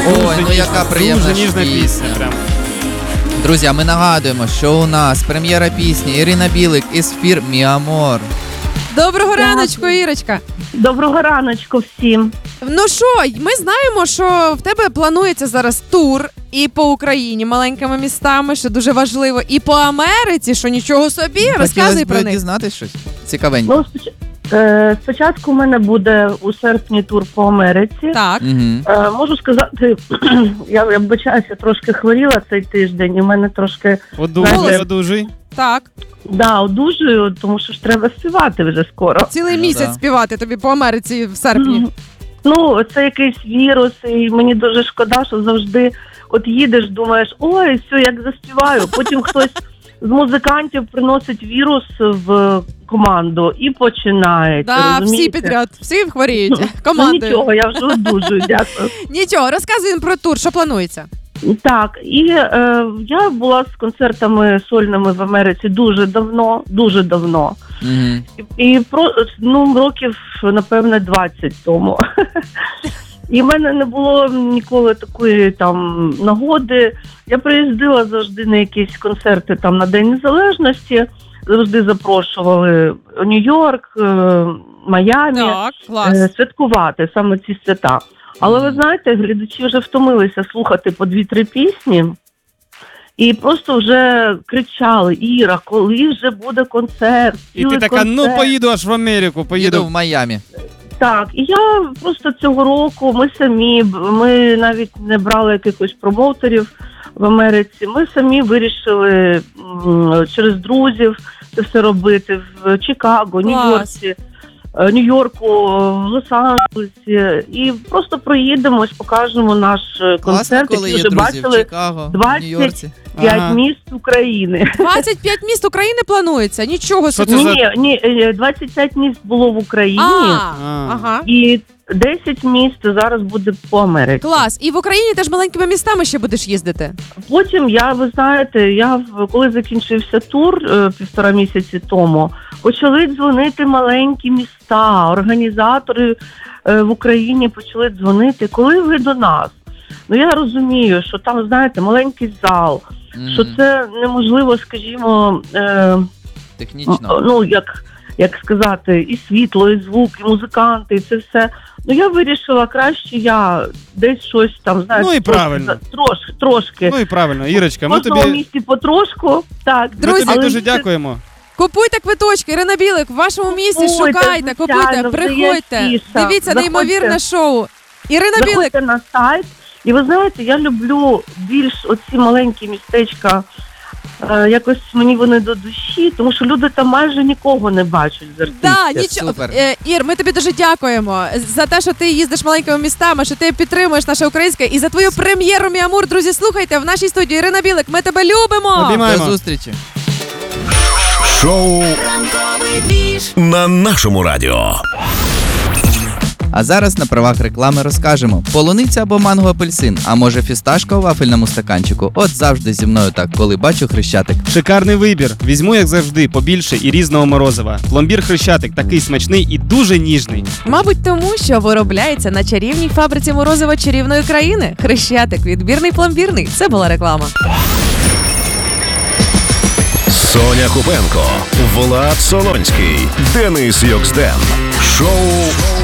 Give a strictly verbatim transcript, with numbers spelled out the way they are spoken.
Ой, ну яка приємна дуже ніжна пісня. пісня. Прям. Друзі, а ми нагадуємо, що у нас прем'єра пісні Ірина Білик із «Фір Мі Амор». Доброго раночку, Ірочка. Доброго раночку всім. Ну що, ми знаємо, що в тебе планується зараз тур і по Україні маленькими містами, що дуже важливо, і по Америці, що нічого собі. Розказуй Хотілося про б них. дізнатись щось цікавеньке. Ну, споч... е, спочатку у мене буде у серпні тур по Америці. Так. Угу. Е, можу сказати, я вибачаюся, трошки хворіла цей тиждень, і в мене трошки Одужуй, Знаєте, одужуй. Так. да, одужую, тому що ж треба співати вже скоро. Цілий Ну, місяць да. співати тобі по Америці в серпні. Мгм. Ну, це якийсь вірус, і мені дуже шкода, що завжди от їдеш, думаєш, ой, все, як заспіваю. Потім хтось з музикантів приносить вірус в команду і починається. Да, всі розумієте? підряд, всі хворіють. Ну, Командою. нічого, я вже одужую, дякую. Нічого, розказуємо про тур, що планується. Так, і е, я була з концертами сольними в Америці дуже давно, дуже давно. Угу. І, і про ну, років, напевне, двадцять тому. І в мене не було ніколи такої там нагоди. Я приїздила завжди на якісь концерти там на День Незалежності, завжди запрошували у Нью-Йорк, е, Майамі Так, е, клас. святкувати саме ці свята. Але ви знаєте, глядачі вже втомилися слухати по дві-три пісні і просто вже кричали: Іра, коли вже буде концерт? І ти така, концерт. ну поїду аж в Америку, Їду поїду. в Майамі. Так, і я просто цього року, ми самі, ми навіть не брали якихось промоутерів в Америці, ми самі вирішили м, через друзів це все робити в Чикаго, Нью-Йорці, е, Нью-Йорку, в Лос-Анджелесі, і просто проїдемось, покажемо наш е, Класно, концерт, коли який є вже друзі в бачили Чикаго, в двадцять Нью-Йорці. п'ять Ага. міст України. двадцять п'ять міст України планується, нічого Що собі. це за- Ні, ні, е, двадцять п'ять міст було в Україні, А, А. ага. і десять міст зараз буде по Америці. Клас. І в Україні теж маленькими містами ще будеш їздити. Потім я, ви знаєте, я в- коли закінчився тур е, півтора місяці тому, почали дзвонити маленькі міста, організатори е, в Україні почали дзвонити, коли ви до нас. Ну я розумію, що там, знаєте, маленький зал, Мгм. що це неможливо, скажімо, е, Технічно. ну як, як сказати, і світло, і звук, і музиканти, і це все. Ну я вирішила, краще я десь щось там, знаєте, Ну, і трошки, правильно. трошки, трошки. Ну і правильно, Ірочка, В ми кожному тобі, місті потрошку, так. ми Друзі, тобі але дуже це- дякуємо. Купуйте квиточки, Ірина Білик, в вашому місті Купуйте, шукайте, звичайно, купуйте, вже є приходьте. афіша. Дивіться Заходьте. неймовірне шоу. Ірина Білик. Заходьте на сайт, і ви знаєте, я люблю більш оці маленькі містечка, е, якось мені вони до душі, тому що люди там майже нікого не бачать з артистів. Да, нічого. супер. Е, Ір, ми тобі дуже дякуємо за те, що ти їздиш маленькими містами, що ти підтримуєш наше українське, і за твою прем'єру «Мі Амур». Друзі, слухайте, в нашій студії Ірина Білик. Ми тебе любимо. Обіймаємо. До зустрічі. Шоу на нашому радіо. А зараз на правах реклами розкажемо: полуниця або манго апельсин, а може фісташка у вафельному стаканчику. От завжди зі мною так, коли бачу Хрещатик. Шикарний вибір. Візьму, як завжди, побільше і різного морозива. Пломбір Хрещатик такий смачний і дуже ніжний. Мабуть, тому, що виробляється на чарівній фабриці морозива чарівної країни. Хрещатик, відбірний пломбірний. Це була реклама. Соня Купенко, Влад Солонський, Денис Йоксден. Шоу